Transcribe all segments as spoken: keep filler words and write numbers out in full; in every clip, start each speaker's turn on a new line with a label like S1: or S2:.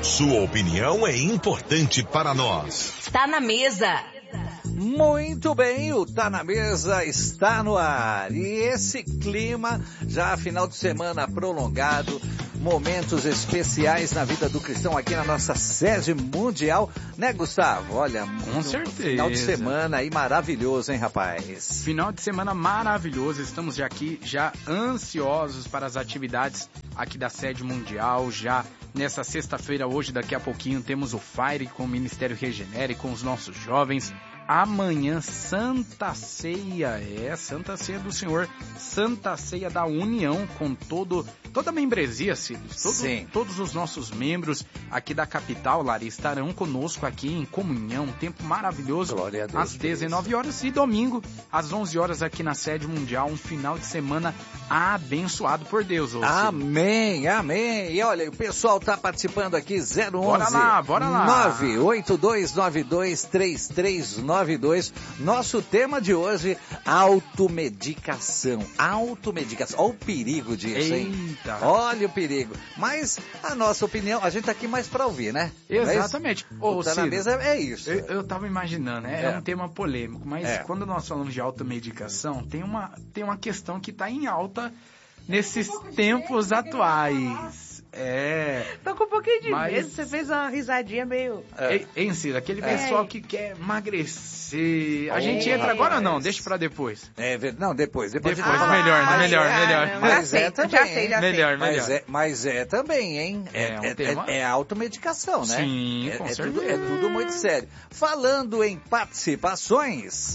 S1: Sua opinião é importante para nós.
S2: Tá na mesa.
S3: Muito bem, o Tá na Mesa está no ar. E esse clima, já final de semana prolongado, momentos especiais na vida do cristão aqui na nossa sede mundial, né, Gustavo? Olha,
S4: com um certeza.
S3: Final de semana aí maravilhoso, hein, rapaz?
S4: Final de semana maravilhoso, estamos já aqui, já ansiosos para as atividades aqui da sede mundial, já nessa sexta-feira, hoje, daqui a pouquinho, temos o Fire com o Ministério Regenere, com os nossos jovens. Amanhã, Santa Ceia, é, Santa Ceia do Senhor, Santa Ceia da União, com todo, toda a membresia, Cílios, todo,
S3: Sim.
S4: todos os nossos membros aqui da capital, Lari, estarão conosco aqui em comunhão, um tempo maravilhoso,
S3: Glória a Deus,
S4: às dezenove horas, e domingo, às onze horas, aqui na sede mundial, um final de semana abençoado por Deus. Ô,
S3: amém, amém. E olha, o pessoal tá participando aqui, zero onze.
S4: Bora lá, bora lá.
S3: nove oito dois nove dois três três nove dois. Nosso tema de hoje, automedicação. Automedicação. Olha o perigo disso, hein?
S4: Eita.
S3: Olha o perigo. Mas a nossa opinião, a gente tá aqui mais pra ouvir, né?
S4: Exatamente.
S3: Mas,
S4: Ô,
S3: tá na mesa é isso.
S4: Eu, eu tava imaginando, né? É,
S3: É.
S4: um tema polêmico, mas
S3: É.
S4: quando nós falamos de automedicação, tem uma, tem uma questão que tá em alta nesses tempos atuais. É.
S5: Tô com um pouquinho de
S4: Mas-
S5: medo, você fez uma risadinha meio...
S4: É. Em si, aquele
S5: É.
S4: pessoal que quer emagrecer. A gente
S3: Oh,
S4: entra agora ou não?
S3: rapaz.
S4: Deixa pra depois.
S3: É verdade. Não, depois. Depois,
S4: Depois,
S3: a gente vai
S4: melhor,
S3: falar.
S4: né? Melhor,
S5: ah,
S4: melhor.
S5: não,
S3: Mas
S5: já
S3: é
S5: sei,
S3: também,
S5: já sei, já sei.
S4: Melhor,
S3: Mas
S4: melhor.
S3: é, mas é também, hein? É,
S4: É um
S3: é,
S4: tema-
S3: é, é automedicação, né?
S4: Sim,
S3: é,
S4: com
S3: é
S4: certeza.
S3: tudo, é tudo muito sério. Falando em participações,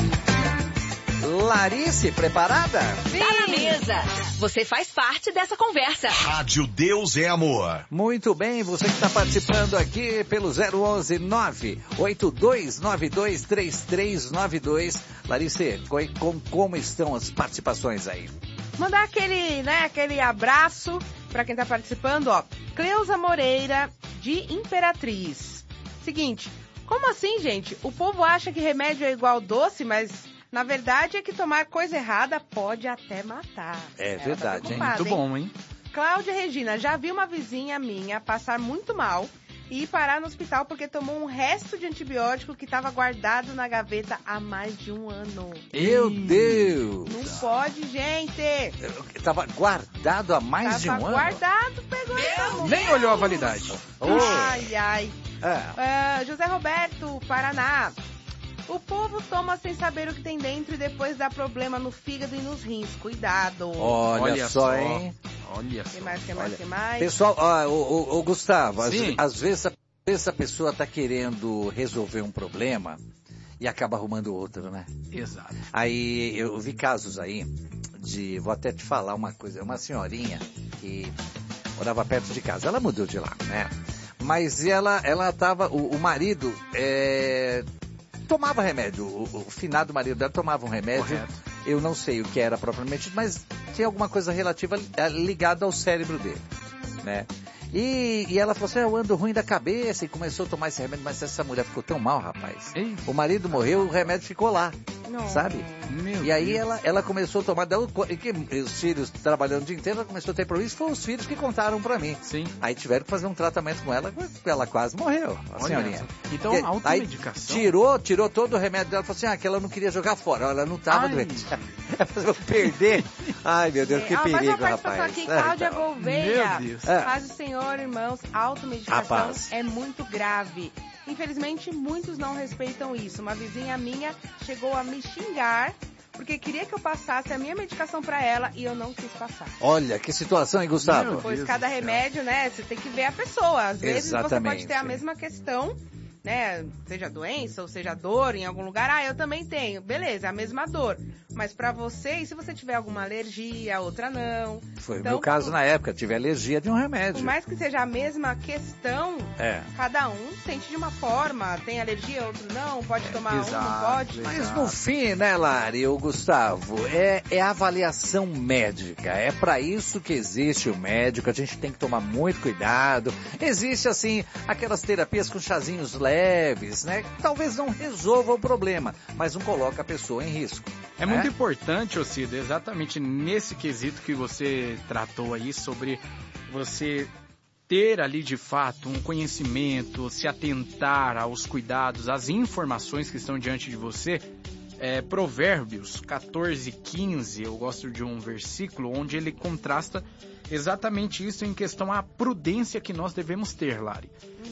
S3: Larice, preparada?
S2: Tá na mesa. Você faz parte dessa conversa.
S1: Rádio Deus é Amor.
S3: Muito bem, você que está participando aqui pelo zero onze nove oito dois nove dois três três nove dois. Larice, co- com, como estão as participações aí?
S5: Mandar aquele, né, aquele abraço pra quem tá participando, ó. Cleusa Moreira, de Imperatriz. Seguinte, como assim, gente? O povo acha que remédio é igual doce, mas na verdade é que tomar coisa errada pode até matar.
S3: É
S5: Ela tá
S3: verdade, hein?
S5: preocupada,
S4: Muito bom, hein?
S5: Cláudia Regina, já vi uma vizinha minha passar muito mal e ir parar no hospital porque tomou um resto de antibiótico que estava guardado na gaveta há mais de um ano.
S3: Meu
S4: Ih.
S3: Deus!
S5: Não pode, gente!
S3: Estava guardado há mais de um
S5: Tava
S3: ano?
S5: guardado, pegou essa
S4: Nem olhou a validade.
S5: Ai, ai.
S3: É.
S5: Ah, José Roberto, Paraná. O povo toma sem saber o que tem dentro e depois dá problema no fígado e nos rins. Cuidado.
S3: Olha,
S4: Olha
S3: só,
S4: só.
S3: hein?
S4: Olha
S5: Que
S4: só.
S5: mais, que mais,
S3: Olha,
S5: que mais?
S3: Pessoal, ó, o, o, o Gustavo, às,
S4: Sim.
S3: às vezes, a, às vezes a pessoa está querendo resolver um problema e acaba arrumando outro, né?
S4: Exato.
S3: Aí eu vi casos aí de, vou até te falar uma coisa, uma senhorinha que morava perto de casa, ela mudou de lá, né? Mas ela, ela tava, o, o marido é, tomava remédio, o, o finado marido dela tomava um remédio,
S4: Correto.
S3: eu não sei o que era propriamente, mas tinha alguma coisa relativa eh, ligada ao cérebro dele, né? E, e ela falou assim, eu ando ruim da cabeça, e começou a tomar esse remédio, mas essa mulher ficou tão mal, rapaz.
S4: Ei.
S3: O marido morreu, o remédio ficou lá,
S5: Não.
S3: sabe?
S4: Meu
S3: E aí
S4: Deus.
S3: ela, ela começou a tomar, daí o- e que os filhos trabalhando o dia inteiro, ela começou a ter problema, isso foram os filhos que contaram pra mim.
S4: Sim.
S3: Aí tiveram que fazer um tratamento com ela, ela quase morreu, a
S4: Olha
S3: senhorinha.
S4: só. Então,
S3: Porque
S4: automedicação.
S3: Aí tirou, tirou todo o remédio dela, falou assim, ah, que ela não queria jogar fora, ela não tava
S4: Ai.
S3: doente. Ela falou, perder. Ai, meu Deus, que
S5: Ah, mais
S3: perigo,
S5: uma participação
S3: rapaz.
S5: aqui,
S3: É,
S5: Cláudia
S3: então.
S5: Gouveia.
S4: Meu Deus.
S3: É.
S5: Paz do Senhor, irmãos, automedicação
S3: Rapaz.
S5: é muito grave. Infelizmente, muitos não respeitam isso. Uma vizinha minha chegou a me xingar porque queria que eu passasse a minha medicação pra ela e eu não quis passar.
S3: Olha, que situação, hein, Gustavo?
S4: Meu
S5: Pois
S4: Deus
S5: cada
S4: do céu.
S5: remédio, né, você tem que ver a pessoa. Às vezes você
S3: Exatamente,
S5: pode ter a
S3: sim.
S5: mesma questão, né, seja doença ou seja dor em algum lugar. Ah, eu também tenho. Beleza, é a mesma dor. Mas pra você, e se você tiver alguma alergia, outra não.
S3: Foi o
S5: Então,
S3: meu caso
S5: por-
S3: na época, tive alergia de um
S5: Por
S3: remédio.
S5: mais que seja a mesma questão,
S3: É.
S5: cada um sente de uma forma. Tem alergia, outro não. Pode tomar um, não
S4: exato,
S5: pode.
S4: exato.
S3: Mas no fim, né, Lari, o Gustavo, é, é avaliação médica. É pra isso que existe o médico. A gente tem que tomar muito cuidado. Existe, assim, aquelas terapias com chazinhos leves, né? Que talvez não resolva o problema, mas não coloca a pessoa em risco.
S4: É
S3: né?
S4: muito importante, ô Cida, exatamente nesse quesito que você tratou aí sobre você ter ali de fato um conhecimento, se atentar aos cuidados, às informações que estão diante de você, é, Provérbios quatorze, quinze, eu gosto de um versículo onde ele contrasta exatamente isso em questão à prudência que nós devemos ter, Lari.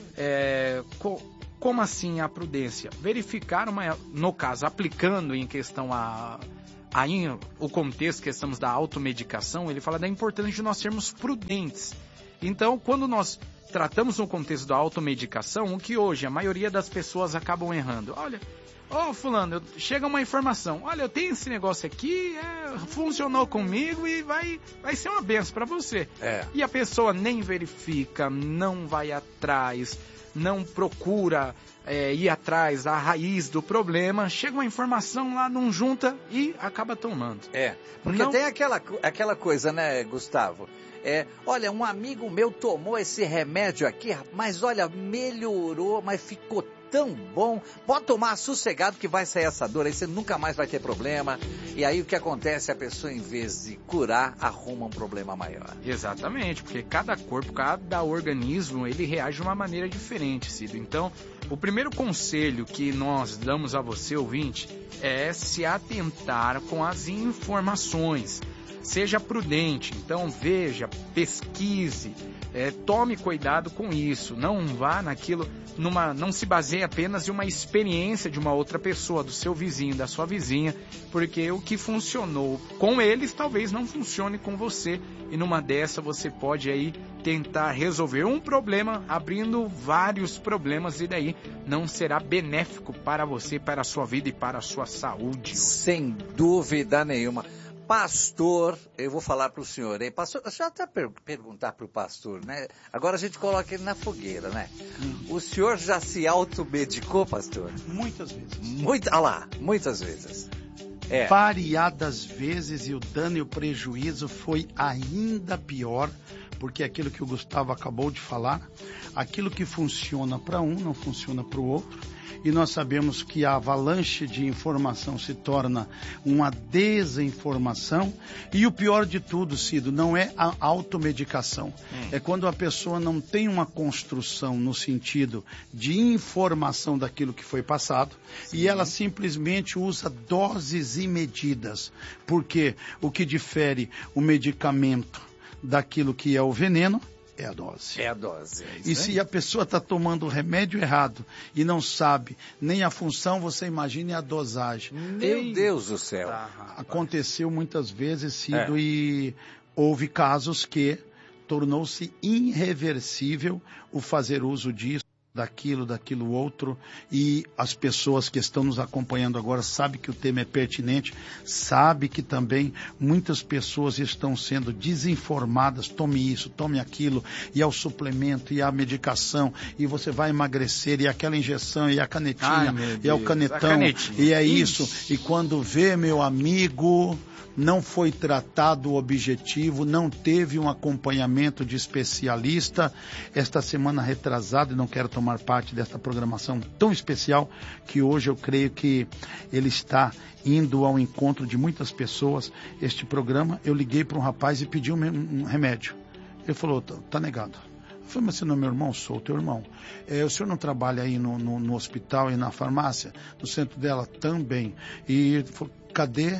S4: É, co- como assim a prudência? Verificar, uma, no caso, aplicando em questão a... Aí, o contexto que estamos da automedicação, ele fala da importância de nós sermos prudentes. Então, quando nós tratamos no contexto da automedicação, o que hoje a maioria das pessoas acabam errando. Olha, ô fulano, eu, chega uma informação, olha, eu tenho esse negócio aqui, é, funcionou comigo e vai, vai ser uma benção para você.
S3: É.
S4: E a pessoa nem verifica, não vai atrás, não procura é, ir atrás da raiz do problema, chega uma informação lá, não junta e acaba tomando.
S3: É, porque
S4: Não-
S3: tem aquela, aquela coisa, né, Gustavo? É, olha, um amigo meu tomou esse remédio aqui, mas olha, melhorou, mas ficou tão bom. Pode tomar sossegado que vai sair essa dor, aí você nunca mais vai ter problema. E aí o que acontece? A pessoa, em vez de curar, arruma um problema maior.
S4: Exatamente, porque cada corpo, cada organismo, ele reage de uma maneira diferente, Cido. Então, o primeiro conselho que nós damos a você, ouvinte, é se atentar com as informações. Seja prudente, então veja, pesquise, é, tome cuidado com isso, não vá naquilo, numa, não se baseie apenas em uma experiência de uma outra pessoa, do seu vizinho, da sua vizinha, porque o que funcionou com eles talvez não funcione com você, e numa dessa você pode aí tentar resolver um problema abrindo vários problemas, e daí não será benéfico para você, para a sua vida e para a sua saúde.
S3: Sem dúvida nenhuma. Pastor, eu vou falar para o senhor, hein? Pastor, deixa eu até per- perguntar para o pastor, né? Agora a gente coloca ele na fogueira, né? O senhor já se automedicou, pastor?
S6: Muitas vezes.
S3: Muita, ah lá, muitas vezes. É.
S6: Variadas vezes, e o dano e o prejuízo foi ainda pior, porque aquilo que o Gustavo acabou de falar, aquilo que funciona para um não funciona para o outro. E nós sabemos que a avalanche de informação se torna uma desinformação. E o pior de tudo, Cido, não é a automedicação. Hum. É quando a pessoa não tem uma construção no sentido de informação daquilo que foi passado. Sim. E ela simplesmente usa doses e medidas. Porque o que difere o medicamento daquilo que é o veneno é a dose.
S3: É a dose. É
S6: e se a pessoa está tomando o remédio errado e não sabe nem a função, você imagine a dosagem.
S3: Meu
S6: e...
S3: Deus do céu.
S6: Tá, aconteceu muitas vezes, Cido, é. E houve casos que tornou-se irreversível o fazer uso disso, daquilo, daquilo outro, e as pessoas que estão nos acompanhando agora sabem que o tema é pertinente, sabem que também muitas pessoas estão sendo desinformadas, tome isso, tome aquilo, e é o suplemento, e a medicação, e você vai emagrecer, e aquela injeção, e a canetinha, Ai, e é o canetão, e é isso, Ixi. E quando vê, meu amigo, não foi tratado o objetivo, não teve um acompanhamento de especialista. Esta semana retrasada, e não quero tomar parte desta programação tão especial, que hoje eu creio que ele está indo ao encontro de muitas pessoas. Este programa, eu liguei para um rapaz e pedi um, um remédio. Ele falou, tá, tá negado. Eu falei, mas você não é meu irmão? Sou teu irmão. É, o senhor não trabalha aí no, no, no hospital e na farmácia? No centro dela também. E ele falou, cadê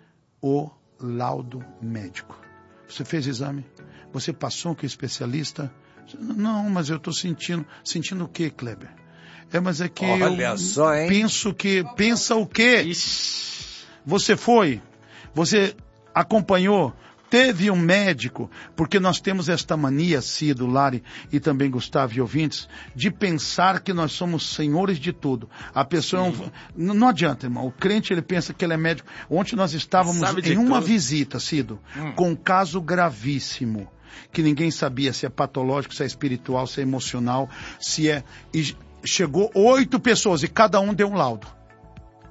S6: o laudo médico? Você fez exame? Você passou com o especialista? Não, mas eu estou sentindo... Sentindo o quê, Kleber? É, mas é que
S3: Olha
S6: eu
S3: só, hein?
S6: penso que... Pensa o quê?
S4: Ixi.
S6: Você foi? Você acompanhou? Teve um médico? Porque nós temos esta mania, Cido, Lari e também Gustavo e ouvintes, de pensar que nós somos senhores de tudo. A pessoa... Não, não adianta, irmão. O crente, ele pensa que ele é médico. Ontem nós estávamos em uma tudo. visita, Cido, hum. com um caso gravíssimo, que ninguém sabia se é patológico, se é espiritual, se é emocional, se é... E chegou oito pessoas e cada um deu um laudo.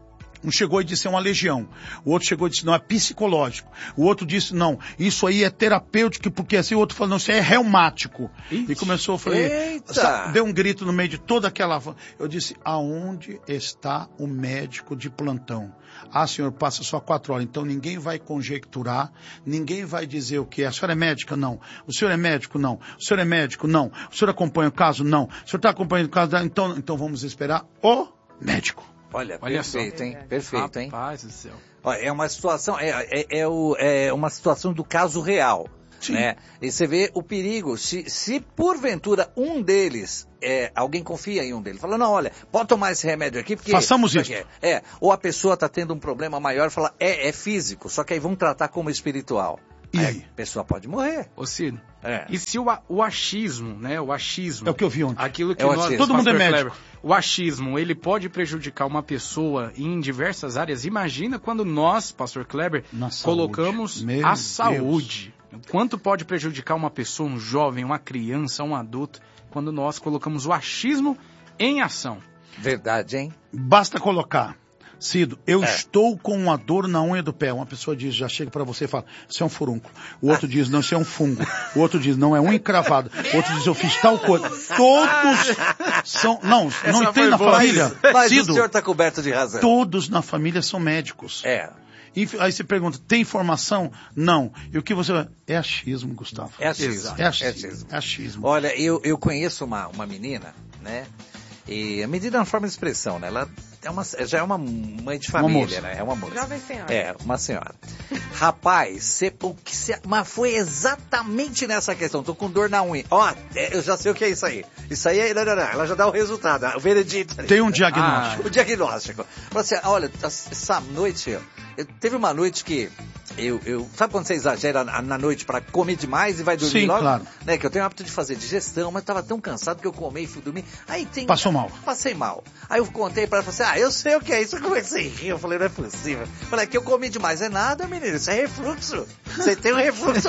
S6: Um chegou e disse é uma legião. O outro chegou e disse não, é psicológico. O outro disse não, isso aí é terapêutico, porque assim o outro falou não, isso aí é reumático. Ixi, e começou a falar, deu um grito no meio de toda aquela... Eu disse, aonde está o médico de plantão? Ah, senhor, passa só quatro horas. Então ninguém vai conjecturar, ninguém vai dizer o que é. A senhora é médica? Não. O senhor é médico? Não. O senhor é médico? Não. O senhor acompanha o caso? Não. O senhor está acompanhando o caso? Então, então vamos esperar o médico.
S3: Olha,
S4: Olha
S3: perfeito,
S4: só.
S3: hein? Perfeito, hein?
S4: Rapaz do céu.
S3: Olha, é uma situação, é, é, é, o, é uma situação do caso real. Sim. Né? E você vê o perigo, se, se porventura um deles, é, alguém confia em um deles, fala, não, olha, pode tomar esse remédio aqui, porque...
S6: Façamos isso.
S3: É, é, ou a pessoa está tendo um problema maior, fala, é, é físico, só que aí vão tratar como espiritual.
S6: E
S3: aí?
S6: aí?
S3: A pessoa pode morrer.
S4: Ô Cid,
S3: é.
S4: e se o, o achismo, né, o achismo...
S6: É o que eu vi ontem.
S4: Aquilo que
S3: é
S4: nós...
S6: Todo mundo é médico.
S4: Kleber, o achismo, ele pode prejudicar uma pessoa em diversas áreas. Imagina quando nós, pastor Kleber,
S6: Na
S4: colocamos
S6: saúde.
S4: a
S6: Meu
S4: saúde. Deus. Quanto pode prejudicar uma pessoa, um jovem, uma criança, um adulto, quando nós colocamos o achismo em ação.
S3: Verdade, hein?
S6: Basta colocar, Cido, eu
S3: É.
S6: estou com uma dor na unha do pé. Uma pessoa diz, já chega para você e fala, isso é um furúnculo. O outro diz, não, isso é um fungo. O outro diz, não, é unha encravada. O outro diz, eu fiz tal coisa. Todos são... Não, não
S4: Essa
S6: tem na
S4: foi boa.
S6: família.
S3: Mas, mas
S6: Cido,
S3: o senhor está coberto de razão.
S6: todos na família são médicos.
S3: É.
S6: Inf- Aí você pergunta, tem informação? Não. E o que você vai... É achismo, Gustavo.
S3: É achismo.
S6: É achismo.
S3: É achismo.
S6: É achismo.
S3: Olha, eu, eu conheço uma, uma menina, né? E a medida é uma forma de expressão, né? Ela é uma, já é uma mãe de família,
S6: moça.
S3: né? É uma moça.
S5: Jovem senhora.
S3: É, uma senhora. Rapaz, cê, o que cê, mas foi exatamente nessa questão. Tô com dor na unha. Ó, é, eu já sei o que é isso aí. Isso aí é... Não, não, não, ela já dá o resultado, o veredito.
S6: Tem um diagnóstico.
S3: O diagnóstico. Falou assim, olha, essa noite... Eu, teve uma noite que... Eu, eu, sabe quando você exagera na, na noite para comer demais e vai dormir
S6: Sim,
S3: logo?
S6: claro.
S3: Né, que eu tenho o hábito de fazer digestão, mas tava tão cansado que eu comi e fui dormir. Aí tem...
S6: Passou mal.
S3: Passei mal. Aí eu contei pra ela, falei assim, ah, eu sei o que é isso. Eu comecei a rir, eu falei, não é possível. Falei, é que eu comi demais. É nada, menino, isso é refluxo. Você tem um refluxo.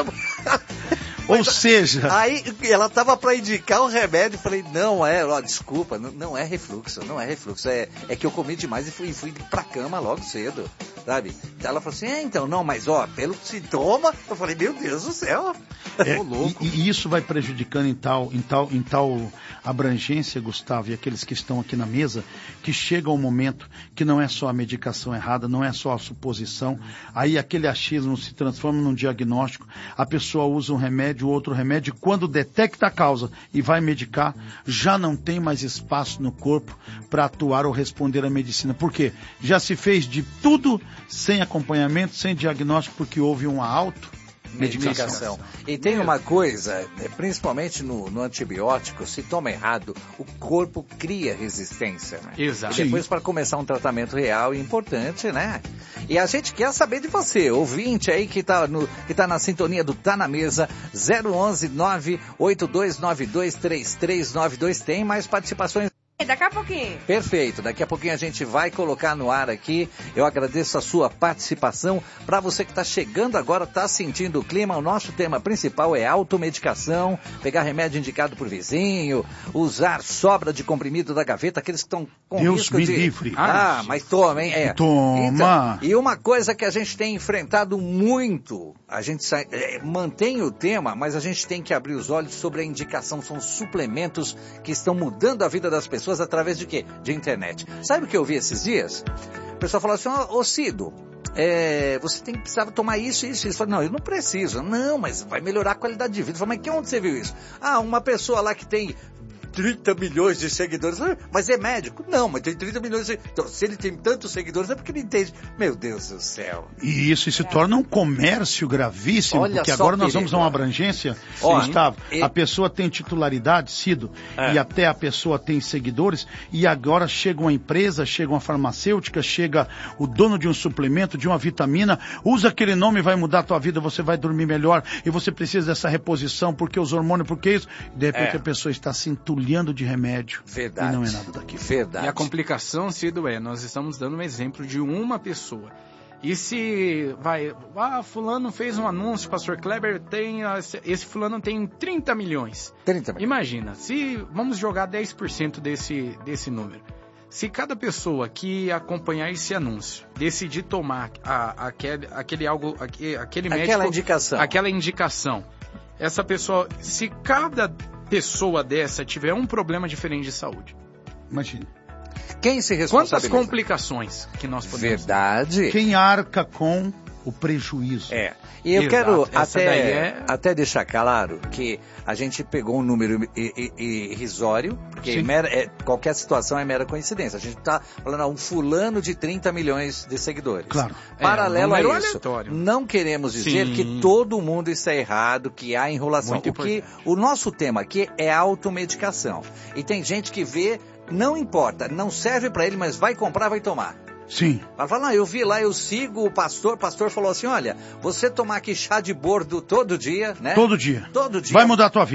S6: Ou seja...
S3: Aí ela tava pra indicar o remédio, eu falei, não é, ó, desculpa, não, não é refluxo, não é refluxo, é, é que eu comi demais e fui, fui pra cama logo cedo, sabe? Ela falou assim, é, então, não, mas ó, pelo sintoma, eu falei, meu Deus do céu.
S6: É,
S3: Ô, louco.
S6: E, e isso vai prejudicando em tal, em, tal, em tal abrangência, Gustavo, e aqueles que estão aqui na mesa, que chega um momento que não é só a medicação errada, não é só a suposição, aí aquele achismo se transforma num diagnóstico, a pessoa usa um remédio, outro remédio, e quando detecta a causa e vai medicar, já não tem mais espaço no corpo para atuar ou responder à medicina. Por quê? Já se fez de tudo sem acompanhamento, sem diagnóstico, porque houve uma auto medicação.
S3: E tem uma coisa, principalmente no, no antibiótico, se toma errado, o corpo cria resistência, né?
S4: Exato.
S3: E depois para começar um tratamento real e importante, né? E a gente quer saber de você, ouvinte aí que tá, no, que tá na sintonia do Tá na Mesa, zero onze nove oito dois nove dois três três nove dois, tem mais participações.
S5: Daqui a pouquinho.
S3: Perfeito, daqui a pouquinho a gente vai colocar no ar aqui. Eu agradeço a sua participação. Para você que está chegando agora, está sentindo o clima, o nosso tema principal é automedicação, pegar remédio indicado por vizinho, usar sobra de comprimido da gaveta, aqueles que estão com
S6: Deus
S3: risco
S6: me
S3: de...
S6: livre.
S3: Ah, mas toma, hein? É.
S6: Toma.
S3: Então, e uma coisa que a gente tem enfrentado muito, a gente sai, é, mantém o tema, mas a gente tem que abrir os olhos sobre a indicação. São suplementos que estão mudando a vida das pessoas através de quê? De internet. Sabe o que eu vi esses dias? O pessoal falou assim, ô, ô Cido, é, você tem que precisar tomar isso, isso, isso. Eu falei, não, eu não preciso. Não, mas vai melhorar a qualidade de vida. Eu falei, mas que onde você viu isso? Ah, uma pessoa lá que tem trinta milhões de seguidores. Mas é médico? Não, mas tem trinta milhões de... Então, se ele tem tantos seguidores, é porque ele entende. Meu Deus do céu.
S6: E isso se torna um comércio gravíssimo,
S3: Olha
S6: porque
S3: só
S6: agora nós
S3: perigo.
S6: vamos a uma abrangência,
S3: Ó,
S6: Gustavo,
S3: e-
S6: a pessoa tem titularidade, Cido,
S3: É.
S6: e até a pessoa tem seguidores, e agora chega uma empresa, chega uma farmacêutica, chega o dono de um suplemento, de uma vitamina, usa aquele nome e vai mudar a tua vida, você vai dormir melhor, e você precisa dessa reposição, porque os hormônios, porque isso, de repente
S3: É.
S6: a pessoa está se entulhando de remédio,
S3: Verdade.
S6: e não é nada daquilo.
S3: Verdade.
S4: E a complicação, Cido, é, nós estamos dando um exemplo de uma pessoa. E se vai, ah, fulano fez um anúncio, pastor Kleber, tem, esse fulano tem trinta milhões.
S3: trinta milhões.
S4: Imagina, se vamos jogar dez por cento desse, desse número. Se cada pessoa que acompanhar esse anúncio decidir tomar a, aquele, aquele algo, aquele, aquele médico...
S3: Aquela indicação.
S4: Aquela indicação. Essa pessoa, se cada pessoa dessa tiver um problema diferente de saúde.
S6: Imagina.
S3: Quem se responsabiliza?
S4: Quantas complicações que nós podemos
S3: Verdade.
S4: ter?
S6: Quem arca com o prejuízo.
S3: É. E eu
S4: Exato.
S3: quero
S4: Essa
S3: até,
S4: daí é-
S3: até deixar claro que a gente pegou um número i- i- i- irrisório, porque
S6: Sim.
S3: mera- é- qualquer situação é mera coincidência. A gente está falando a um fulano de trinta milhões de seguidores.
S6: Claro.
S3: Paralelo
S4: É, um número
S3: a isso,
S4: aleatório.
S3: não queremos dizer
S4: Sim.
S3: que todo mundo está errado, que há enrolação.
S4: Muito
S3: O, que,
S4: importante.
S3: o nosso tema aqui é automedicação. E tem gente que vê, não importa, não serve para ele, mas vai comprar, vai tomar.
S6: Sim.
S3: Ela fala, não, eu vi lá, eu sigo o pastor, o pastor falou assim, olha, você tomar aqui chá de bordo todo dia, né?
S6: Todo dia.
S3: Todo dia.
S6: Vai mudar a tua vida.